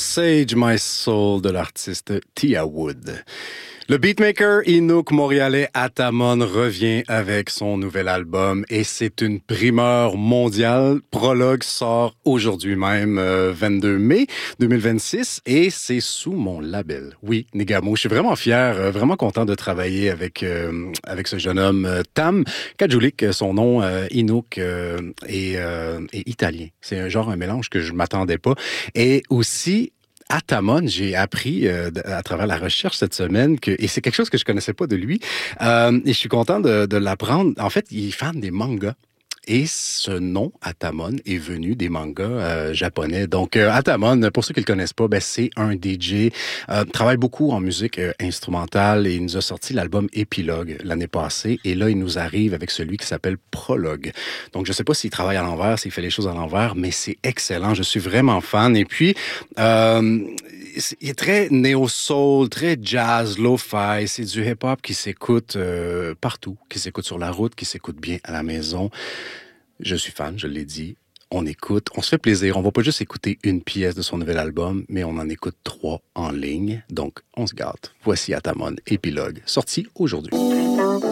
Sage My Soul de l'artiste Tia Wood. Le beatmaker Inuk montréalais Atamon revient avec son nouvel album et c'est une primeur mondiale. Prologue sort aujourd'hui même, 22 mai 2026 et c'est sous mon label. Oui, Négamo. Je suis vraiment fier, vraiment content de travailler avec ce jeune homme. Tam Kadjulik, son nom, Inuk, est italien. C'est un mélange que je m'attendais pas. Et aussi, Atamon, j'ai appris à travers la recherche cette semaine et c'est quelque chose que je connaissais pas de lui, et je suis content de l'apprendre. En fait, il est fan des mangas. Et ce nom, Atamon, est venu des mangas japonais. Donc, Atamon, pour ceux qui le connaissent pas, c'est un DJ, travaille beaucoup en musique instrumentale et il nous a sorti l'album Épilogue l'année passée. Et là, il nous arrive avec celui qui s'appelle Prologue. Donc, je sais pas s'il travaille à l'envers, s'il fait les choses à l'envers, mais c'est excellent. Je suis vraiment fan. Et puis, il est très néo-soul, très jazz, lo-fi. C'est du hip-hop qui s'écoute partout, qui s'écoute sur la route, qui s'écoute bien à la maison. Je suis fan, je l'ai dit. On écoute, on se fait plaisir. On va pas juste écouter une pièce de son nouvel album, mais on en écoute 3 en ligne. Donc, on se gâte. Voici Atamon, Épilogue, sorti aujourd'hui.